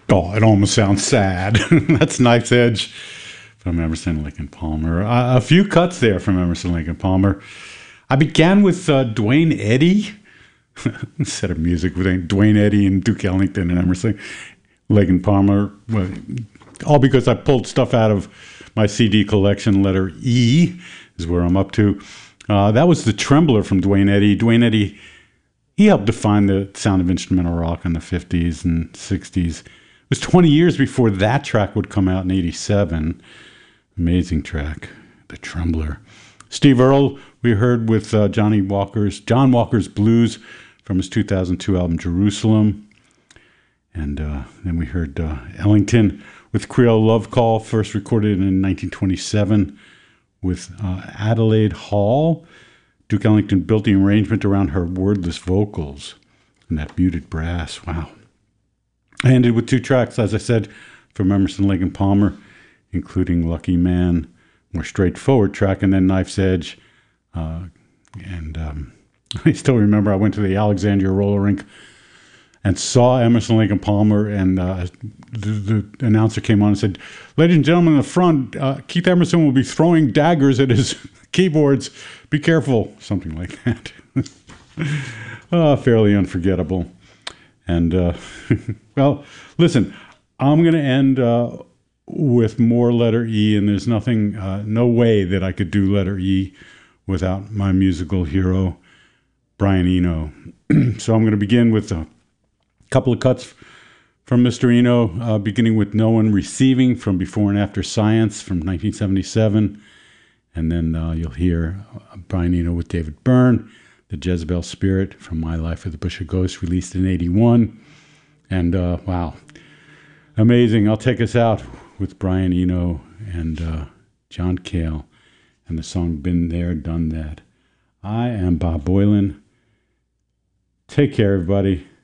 Oh, it almost sounds sad. That's Knife's Edge from Emerson, Lake and Palmer. A few cuts there from Emerson, Lake and Palmer. I began with Duane Eddy. Set of music with Duane Eddy and Duke Ellington and Emerson, Lake and Palmer. Well, all because I pulled stuff out of my CD collection. Letter E is where I'm up to. That was The Trembler from Duane Eddy. Duane Eddy, he helped define the sound of instrumental rock in the 50s and 60s. It was 20 years before that track would come out in 87. Amazing track, The Trembler. Steve Earle, we heard with John Walker's Blues from his 2002 album, Jerusalem. And then we heard Ellington with Creole Love Call, first recorded in 1927 with Adelaide Hall. Duke Ellington built the arrangement around her wordless vocals and that muted brass. Wow. I ended with two tracks, as I said, from Emerson, Lake and Palmer, including Lucky Man, more straightforward track, and then Knife's Edge. I still remember I went to the Alexandria roller rink and saw Emerson, Lake and Palmer, and the announcer came on and said, "Ladies and gentlemen in the front, Keith Emerson will be throwing daggers at his keyboards. Be careful." Something like that. Fairly unforgettable. And, well, listen, I'm going to end with more letter E, and there's no way that I could do letter E without my musical hero, Brian Eno. So I'm going to begin with a couple of cuts from Mr. Eno, beginning with No One Receiving from Before and After Science from 1977. And then you'll hear Brian Eno with David Byrne, The Jezebel Spirit from My Life with the Bush of Ghosts, released in 81. And wow, amazing. I'll take us out with Brian Eno and John Cale and the song Been There, Done That. I am Bob Boilen. Take care, everybody.